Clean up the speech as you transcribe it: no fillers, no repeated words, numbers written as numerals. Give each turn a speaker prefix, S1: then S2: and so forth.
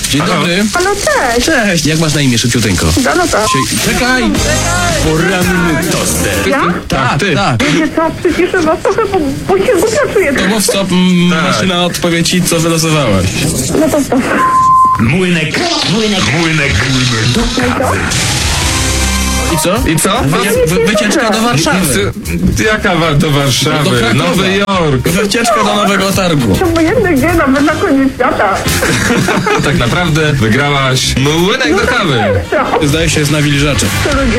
S1: Dzień dobry.
S2: Halo, cześć.
S1: Cześć. Jak masz na imię, szybciuteńko?
S2: Danuta.
S1: Czekaj! Poranny toster.
S2: Ja?
S1: Tak, ty. Tak.
S2: Wiecie co, przyciszę was trochę, bo się głupio czuję.
S1: To mów stop, maszyna odpowie ci, co wylosowałaś.
S2: No to stop.
S3: Młynek.
S1: I co?
S3: I co?
S1: Wycieczka do Warszawy.
S3: Jaka do Warszawy?
S1: Do Krakowa.
S3: Nowy Jork.
S1: Wycieczka do Nowego Targu.
S2: To obojętne gdzie, nawet na koniec świata.
S3: Tak naprawdę wygrałaś młynek do kawy.
S2: Co?
S1: Zdaje się, jest nawilżaczem.
S2: To ludzie.